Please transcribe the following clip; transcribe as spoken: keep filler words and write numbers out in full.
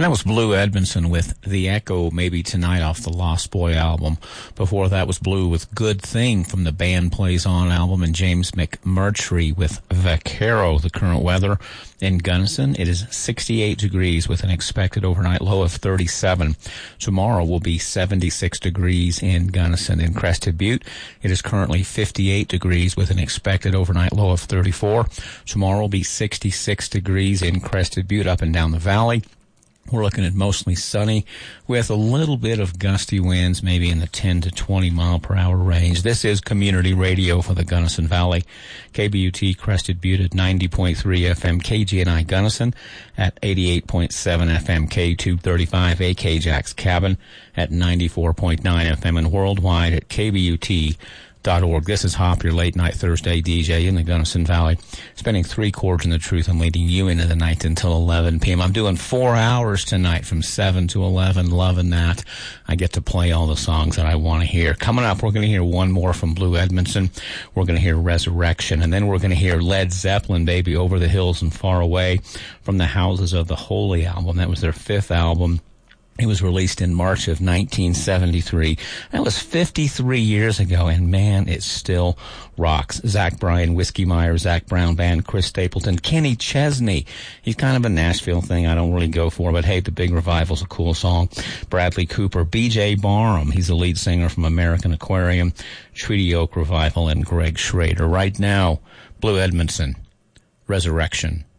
And that was Blue Edmondson with The Echo, Maybe Tonight off the Lost Boy album. Before that was Blue with Good Thing from the Band Plays On album, and James McMurtry with Vaquero. The current weather in Gunnison, it is sixty-eight degrees with an expected overnight low of thirty-seven. Tomorrow will be seventy-six degrees in Gunnison. In Crested Butte, it is currently fifty-eight degrees with an expected overnight low of thirty-four. Tomorrow will be sixty-six degrees in Crested Butte up and down the valley. We're looking at mostly sunny with a little bit of gusty winds, maybe in the ten to twenty mile per hour range. This is community radio for the Gunnison Valley. K B U T Crested Butte at ninety point three F M, K G N I Gunnison at eighty-eight point seven F M, K two thirty-five A K Jack's Cabin at ninety-four point nine F M, and worldwide at K B U T dot org. This is Hop, your late night Thursday D J in the Gunnison Valley, spending three chords in the truth and leading you into the night until eleven p.m. I'm doing four hours tonight from seven to eleven. Loving that. I get to play all the songs that I want to hear. Coming up, we're going to hear one more from Blue Edmondson. We're going to hear Resurrection, and then we're going to hear Led Zeppelin, Baby, Over the Hills and Far Away from the Houses of the Holy album. That was their fifth album. It was released in March of nineteen seventy-three. That was fifty-three years ago, and man, it still rocks. Zach Bryan, Whiskey Myers, Zach Brown Band, Chris Stapleton, Kenny Chesney. He's kind of a Nashville thing I don't really go for, but hey, The Big Revival's a cool song. Bradley Cooper, B J Barham. He's the lead singer from American Aquarium, Treaty Oak Revival, and Greg Schrader. Right now, Blue Edmondson, Resurrection.